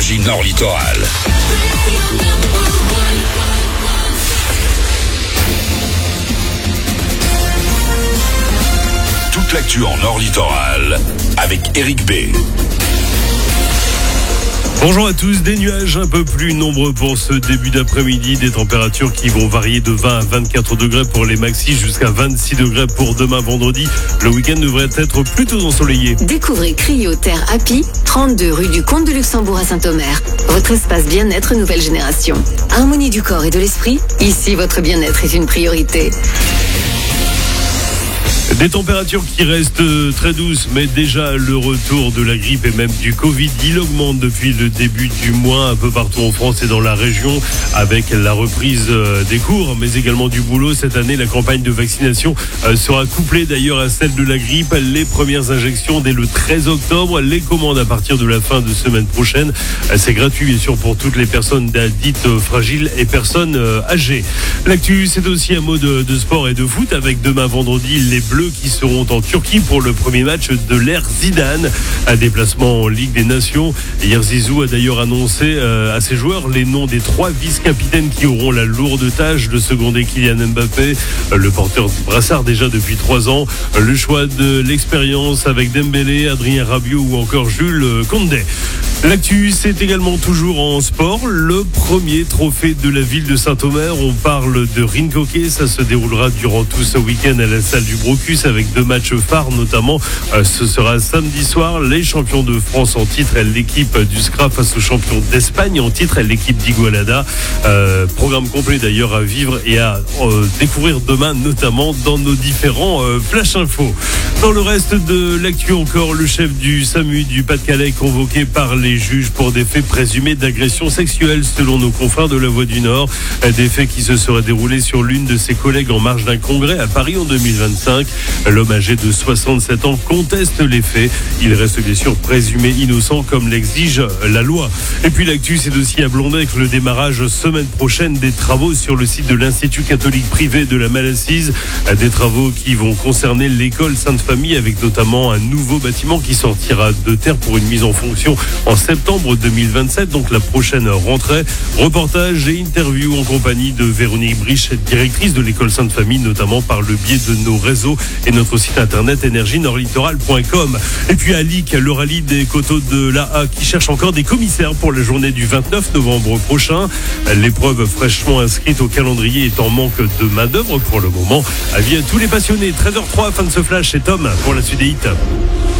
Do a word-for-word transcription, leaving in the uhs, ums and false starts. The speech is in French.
Énergie Nord Littoral. Toute l'actu en Nord Littoral avec Eric B. Bonjour à tous, des nuages un peu plus nombreux pour ce début d'après-midi, des températures qui vont varier de vingt à vingt-quatre degrés pour les maxis jusqu'à vingt-six degrés pour demain vendredi. Le week-end devrait être plutôt ensoleillé. Découvrez Cryoterre Happy, trente-deux rue du Comte de Luxembourg à Saint-Omer. Votre espace bien-être nouvelle génération. Harmonie du corps et de l'esprit, ici votre bien-être est une priorité. Des températures qui restent très douces, mais déjà le retour de la grippe et même du Covid, il augmente depuis le début du mois un peu partout en France et dans la région, avec la reprise des cours, mais également du boulot. Cette année, la campagne de vaccination sera couplée d'ailleurs à celle de la grippe. Les premières injections dès le treize octobre, les commandes à partir de la fin de semaine prochaine. C'est gratuit bien sûr pour toutes les personnes dites fragiles et personnes âgées. L'actu, c'est aussi un mot de, de sport et de foot avec demain vendredi les Bleus qui seront en Turquie pour le premier match de l'ère Zidane. Un déplacement en Ligue des Nations. Hier, Zizou a d'ailleurs annoncé euh, à ses joueurs les noms des trois vice-capitaines qui auront la lourde tâche de seconder Kylian Mbappé, euh, le porteur du brassard déjà depuis trois ans. Euh, le choix de l'expérience avec Dembélé, Adrien Rabiot ou encore Jules Koundé. L'actu, c'est également toujours en sport. Le premier trophée de la ville de Saint-Omer. On parle de rink hockey. Ça se déroulera durant tout ce week-end à la salle du Brocus avec deux matchs phares notamment. Euh, ce sera samedi soir. Les champions de France en titre et l'équipe du S C R A face aux champions d'Espagne en titre et l'équipe d'Igualada. Euh, programme complet d'ailleurs à vivre et à euh, découvrir demain notamment dans nos différents euh, flash infos. Dans le reste de l'actu encore, le chef du SAMU du Pas-de-Calais convoqué par les juges pour des faits présumés d'agression sexuelle selon nos confrères de La Voix du Nord. Des faits qui se seraient déroulés sur l'une de ses collègues en marge d'un congrès à Paris en deux mille vingt-cinq. L'homme âgé de soixante-sept ans conteste les faits. Il reste bien sûr présumé innocent comme l'exige la loi. Et puis l'actu, c'est aussi à Blondet que le démarrage semaine prochaine des travaux sur le site de l'Institut catholique privé de la Malassise. Des travaux qui vont concerner l'école Sainte-Famille avec notamment un nouveau bâtiment qui sortira de terre pour une mise en fonction en septembre deux mille vingt-sept, donc la prochaine rentrée. Reportage et interview en compagnie de Véronique Briche, directrice de l'école Sainte-Famille, notamment par le biais de nos réseaux et notre site internet énergie nord littoral point com. Et puis à Lic, le rallye des coteaux de l'A A qui cherche encore des commissaires pour la journée du vingt-neuf novembre prochain. L'épreuve fraîchement inscrite au calendrier est en manque de main d'œuvre pour le moment. Avis à tous les passionnés. treize heures zéro trois, fin de ce flash, c'est Tom pour la suite des hits.